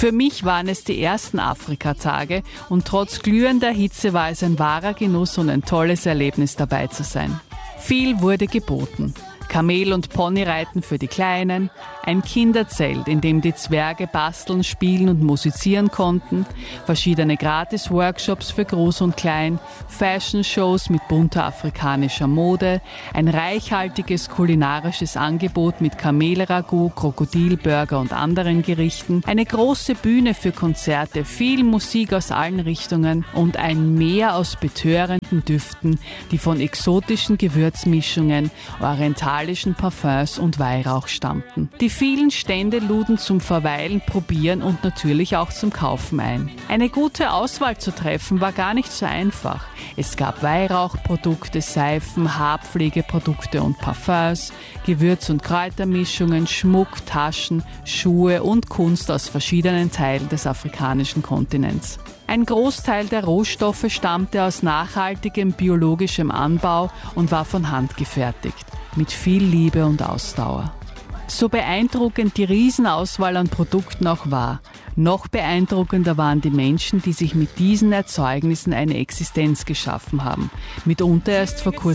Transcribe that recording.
Für mich waren es die ersten Afrikatage und trotz glühender Hitze war es ein wahrer Genuss und ein tolles Erlebnis, dabei zu sein. Viel wurde geboten. Kamel- und Ponyreiten für die Kleinen, ein Kinderzelt, in dem die Zwerge basteln, spielen und musizieren konnten, verschiedene Gratis-Workshops für Groß und Klein, Fashion-Shows mit bunter afrikanischer Mode, ein reichhaltiges kulinarisches Angebot mit Kamelragout, Krokodilburger und anderen Gerichten, eine große Bühne für Konzerte, viel Musik aus allen Richtungen und ein Meer aus betörenden Düften, die von exotischen Gewürzmischungen, orientalischen Parfums und Weihrauch stammten. Die vielen Stände luden zum Verweilen, Probieren und natürlich auch zum Kaufen ein. Eine gute Auswahl zu treffen war gar nicht so einfach. Es gab Weihrauchprodukte, Seifen, Haarpflegeprodukte und Parfums, Gewürz- und Kräutermischungen, Schmuck, Taschen, Schuhe und Kunst aus verschiedenen Teilen des afrikanischen Kontinents. Ein Großteil der Rohstoffe stammte aus nachhaltigem biologischem Anbau und war von Hand gefertigt, mit viel Liebe und Ausdauer. So beeindruckend die Riesenauswahl an Produkten auch war, noch beeindruckender waren die Menschen, die sich mit diesen Erzeugnissen eine Existenz geschaffen haben, mitunter erst vor kurzem